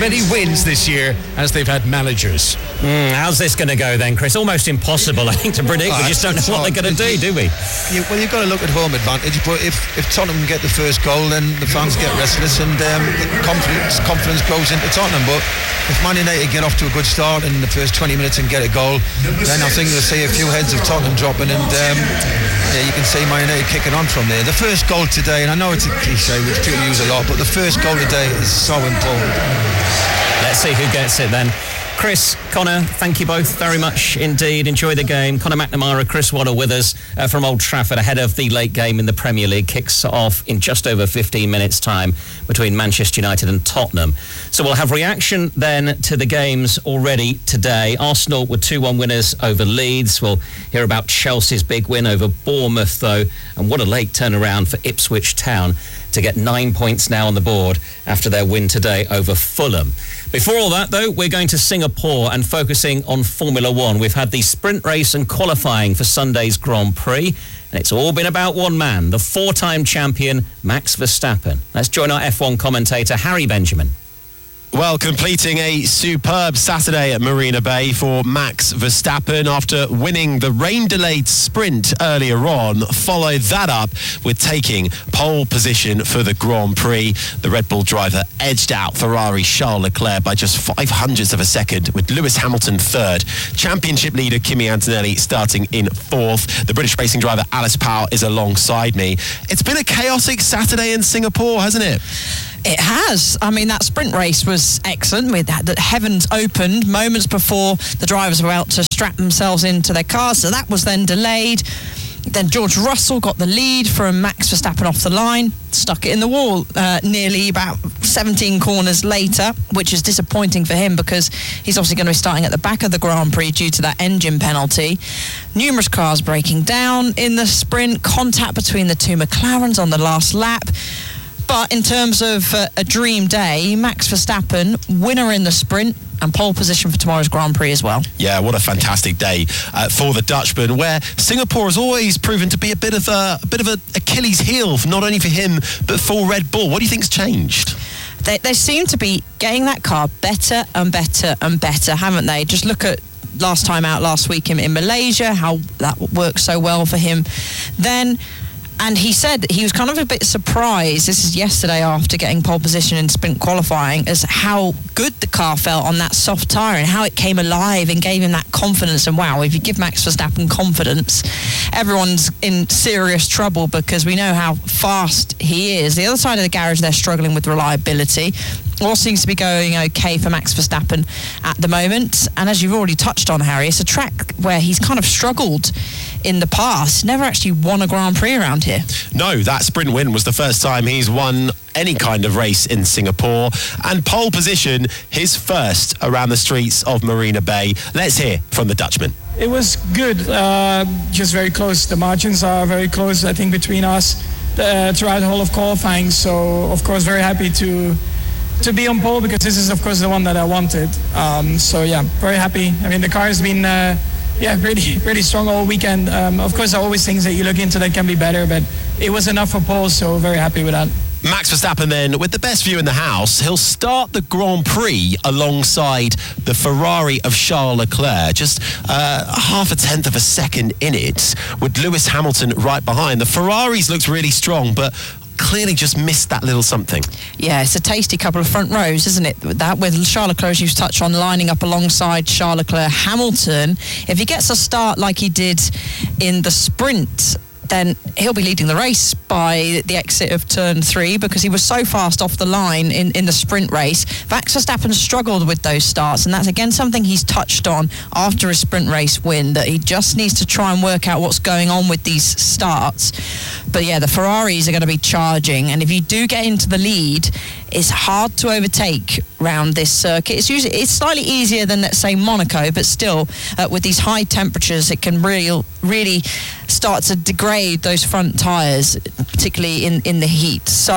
wins this year as they've had managers. Mm, how's this going to go then, Chris? Almost impossible, I think, to predict. Oh, we just don't know what they're going to do, do we? You, well, you've got to look at home advantage, but if, if Tottenham get the first goal, then the fans get restless and um, confidence, confidence goes into Tottenham. But if Man United get off to a good start in the first twenty minutes and get a goal, then I think you'll see a few heads of Tottenham dropping, and um, yeah, you can see Man United kicking on from there. The first goal today, and I know it's a cliche which people use a lot, but the first goal today is so important. Let's see who gets it then. Chris, Connor, thank you both very much indeed. Enjoy the game. Connor McNamara, Chris Waddle with us uh, from Old Trafford ahead of the late game in the Premier League. Kicks off in just over fifteen minutes' time between Manchester United and Tottenham. So we'll have reaction then to the games already today. Arsenal were two one winners over Leeds. We'll hear about Chelsea's big win over Bournemouth, though, and what a late turnaround for Ipswich Town to get nine points now on the board after their win today over Fulham. Before all that, though, we're going to Singapore and focusing on Formula One. We've had the sprint race and qualifying for Sunday's Grand Prix, and it's all been about one man, the four-time champion, Max Verstappen. Let's join our F one commentator, Harry Benjamin. Well, completing a superb Saturday at Marina Bay for Max Verstappen after winning the rain-delayed sprint earlier on, followed that up with taking pole position for the Grand Prix. The Red Bull driver edged out Ferrari Charles Leclerc by just five hundredths of a second, with Lewis Hamilton third. Championship leader Kimi Antonelli starting in fourth. The British racing driver Alice Powell is alongside me. It's been a chaotic Saturday in Singapore, hasn't it? It has. I mean, that sprint race was excellent. With that, the heavens opened moments before the drivers were out to strap themselves into their cars, so that was then delayed. Then George Russell got the lead from Max Verstappen off the line, stuck it in the wall uh, nearly about seventeen corners later, which is disappointing for him because he's obviously going to be starting at the back of the Grand Prix due to that engine penalty. Numerous cars breaking down in the sprint, contact between the two McLarens on the last lap. But in terms of uh, a dream day, Max Verstappen, winner in the sprint and pole position for tomorrow's Grand Prix as well. Yeah, what a fantastic day uh, for the Dutchman, where Singapore has always proven to be a bit of a, a bit of an Achilles heel, not only for him, but for Red Bull. What do you think's changed? They, they seem to be getting that car better and better and better, haven't they? Just look at last time out last week in, in Malaysia, how that worked so well for him then. And he said that he was kind of a bit surprised, this is yesterday after getting pole position in sprint qualifying, as how good the car felt on that soft tyre and how it came alive and gave him that confidence. And wow, if you give Max Verstappen confidence, everyone's in serious trouble because we know how fast he is. The other side of the garage, they're struggling with reliability. All seems to be going okay for Max Verstappen at the moment. And as you've already touched on, Harry, it's a track where he's kind of struggled in the past. Never actually won a Grand Prix around here. No, that sprint win was the first time he's won any kind of race in Singapore. And pole position, his first around the streets of Marina Bay. Let's hear from the Dutchman. It was good, uh, just very close. The margins are very close, I think, between us uh, throughout the whole of qualifying. So, of course, very happy to to be on pole because this is, of course, the one that I wanted. Um, so, yeah, very happy. I mean, the car has been... Uh, Yeah, pretty pretty strong all weekend. Um, of course, there are always things that you look into that can be better, but it was enough for pole, so very happy with that. Max Verstappen then, with the best view in the house, he'll start the Grand Prix alongside the Ferrari of Charles Leclerc, just uh, half a tenth of a second in it, with Lewis Hamilton right behind. The Ferraris looked really strong, but clearly just missed that little something. Yeah, it's a tasty couple of front rows, isn't it? That with Charles Leclerc, as you've touched on, lining up alongside Charles Leclerc. Hamilton, if he gets a start like he did in the sprint, then he'll be leading the race by the exit of turn three because he was so fast off the line in, in the sprint race. Max Verstappen struggled with those starts, and that's again something he's touched on after his sprint race win, that he just needs to try and work out what's going on with these starts. But yeah, the Ferraris are going to be charging, and if you do get into the lead, it's hard to overtake round this circuit. It's usually it's slightly easier than, let's say, Monaco, but still, uh, with these high temperatures, it can really, really start to degrade those front tyres, particularly in, in the heat. So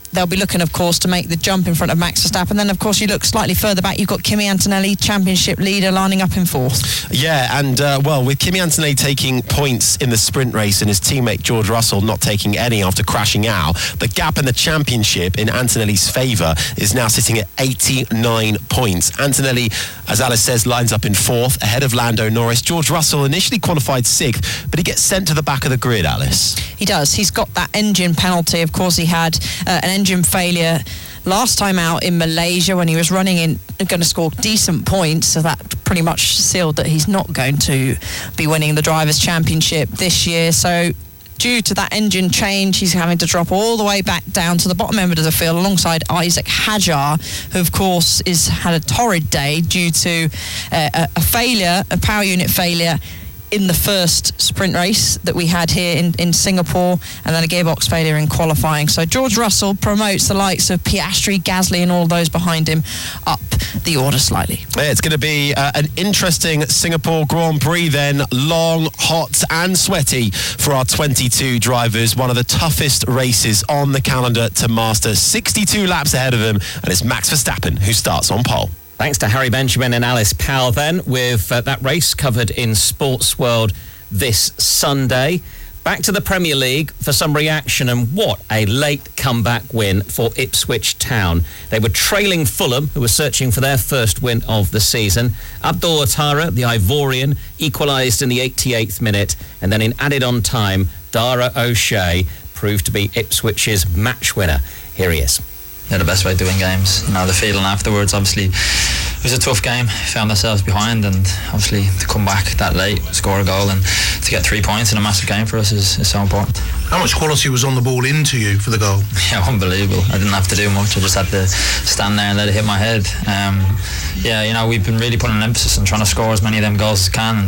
they'll be looking, of course, to make the jump in front of Max Verstappen. Then, of course, you look slightly further back, you've got Kimi Antonelli, championship leader, lining up in fourth. Yeah, and, uh, well, with Kimi Antonelli taking points in the sprint race and his teammate George Russell not taking any after crashing out, the gap in the championship in Antonelli's favour is now sitting at eighty-nine points. Antonelli, as Alice says, lines up in fourth, ahead of Lando Norris. George Russell initially qualified sixth, but he gets sent to the back of the grid, Alice. He does. He's got that engine penalty. Of course, he had uh, an engine failure last time out in Malaysia when he was running in, going to score decent points, so that pretty much sealed that he's not going to be winning the Drivers' Championship this year. So due to that engine change, he's having to drop all the way back down to the bottom end of the field alongside Isaac Hadjar, who of course is had a torrid day due to uh, a, a failure, a power unit failure in the first sprint race that we had here in, in Singapore, and then a gearbox failure in qualifying. So George Russell promotes the likes of Piastri, Gasly and all those behind him up the order slightly. Yeah, it's going to be uh, an interesting Singapore Grand Prix then. Long, hot and sweaty for our twenty-two drivers. One of the toughest races on the calendar to master. sixty-two laps ahead of them, and it's Max Verstappen who starts on pole. Thanks to Harry Benjamin and Alice Powell then, with uh, that race covered in Sports World this Sunday. Back to the Premier League for some reaction, and what a late comeback win for Ipswich Town. They were trailing Fulham, who were searching for their first win of the season. Abdul Attara, the Ivorian, equalised in the eighty-eighth minute, and then in added on time, Dara O'Shea proved to be Ipswich's match winner. Here he is. Yeah, the best way to win games. You know, the feeling afterwards, obviously, it was a tough game. Found ourselves behind, and obviously to come back that late, score a goal, and to get three points in a massive game for us is, is so important. How much quality was on the ball into you for the goal? Yeah, unbelievable. I didn't have to do much. I just had to stand there and let it hit my head. Um, yeah, you know, we've been really putting an emphasis on trying to score as many of them goals as can, and